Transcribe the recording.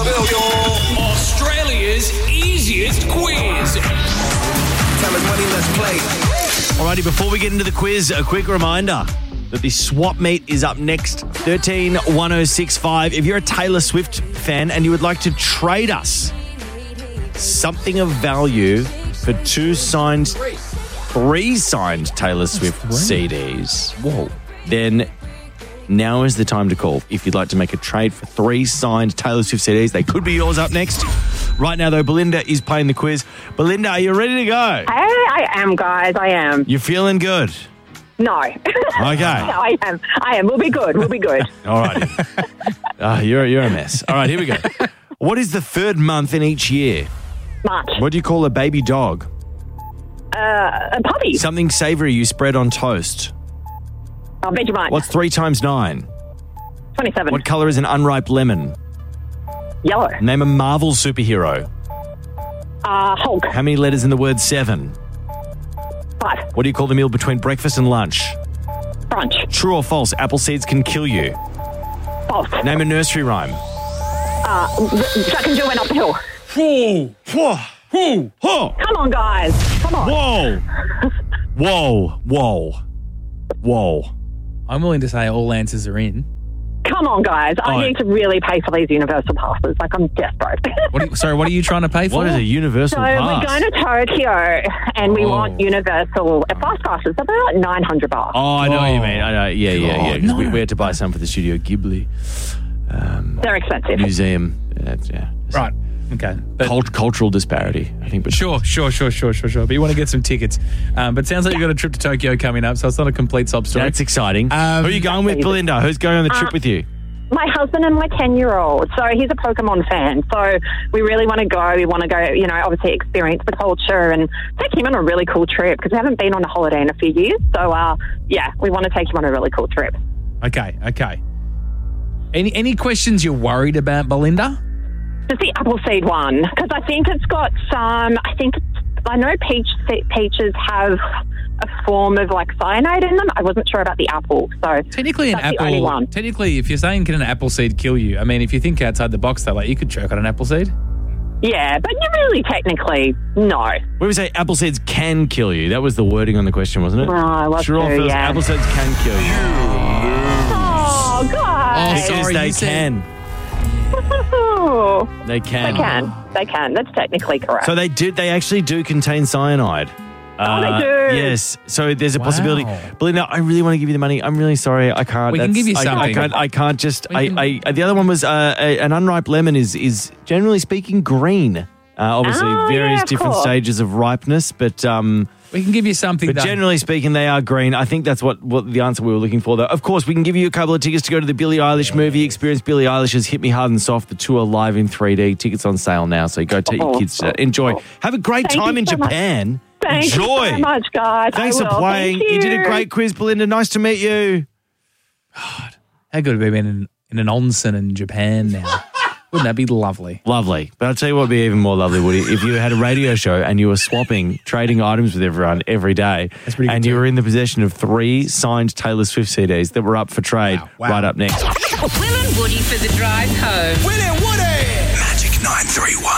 Australia's easiest quiz. Tell us money, let's play. Alrighty, before we get into the quiz, a quick reminder that the swap meet is up next, 131065. If you're a Taylor Swift fan and you would like to trade us something of value for three signed Taylor Swift CDs, then now is the time to call. If you'd like to make a trade for 3 signed Taylor Swift CDs, they could be yours up next. Right now, though, Belinda is playing the quiz. Belinda, are you ready to go? Hey, I am, guys. I am. You feeling good? No. Okay. I am. We'll be good. All right. You're a mess. All right, here we go. What is the third month in each year? March. What do you call a baby dog? A puppy. Something savoury you spread on toast. Vegemite. What's 3 times 9? 27. What colour is an unripe lemon? Yellow. Name a Marvel superhero. Hulk. How many letters in the word 7? 5. What do you call the meal between breakfast and lunch? Brunch. True or false, apple seeds can kill you? False. Name a nursery rhyme. Jack and Jill went up the hill. Come on, guys. Come on. Whoa. I'm willing to say all answers are in. Come on, guys. I need to really pay for these Universal passes. Like, I'm desperate. What are you trying to pay for? What is a universal So pass? we're going to Tokyo, and we want Universal fast passes. So they're like $900. Oh, I know what you mean. I know. Yeah. 'Cause no. we had to buy some for the Studio Ghibli They're expensive. museum. Right. Okay. But Cultural disparity, I think. But Sure. But you want to get some tickets. But it sounds like you've got a trip to Tokyo coming up, so it's not a complete sob story. That's exciting. Who are you going with, Belinda? Who's going on the trip with you? My husband and my 10-year-old. So he's a Pokemon fan. So we really want to go. We want to go, obviously experience the culture and take him on a really cool trip because we haven't been on a holiday in a few years. So, we want to take him on a really cool trip. Okay. Any questions you're worried about, Belinda? Just the Appleseed one, because I think it's got some, I know peaches have a form of like cyanide in them. I wasn't sure about the apple, so Technically, that's the only one. Technically, if you're saying can an apple seed kill you, I mean, if you think outside the box, though, like you could choke on an apple seed. Yeah, but you really technically, no. When we say apple seeds can kill you, that was the wording on the question, wasn't it? Oh, I was True or too, false, yeah. apple seeds can kill you. Oh, guys. Because they can. They can. They can. That's technically correct. So they actually do contain cyanide. They do. Yes. So there's a possibility. Belinda, I really want to give you the money. I'm really sorry. I can't. We can give you something. I can't just. The other one was an unripe lemon is generally speaking green. Obviously, various different stages of ripeness, but we can give you something. But generally speaking, they are green. I think that's what the answer we were looking for, though. Of course, we can give you a couple of tickets to go to the Billie Eilish movie. Experience Billie Eilish's Hit Me Hard and Soft, the tour live in 3D. Tickets on sale now, so go take your kids to that. Enjoy. Have a great time in Japan. Thank Enjoy. you so much, guys. Thanks I for will. playing. Thank You did a great quiz, Belinda. Nice to meet you. How good would it be in an onsen in Japan now? Wouldn't that be lovely? Lovely. But I'll tell you what would be even more lovely, Woody, if you had a radio show and you were trading items with everyone every day, and you were in the possession of 3 signed Taylor Swift CDs that were up for trade. Wow. Right up next. Will and Woody for the drive home. Will and Woody! Magic 931.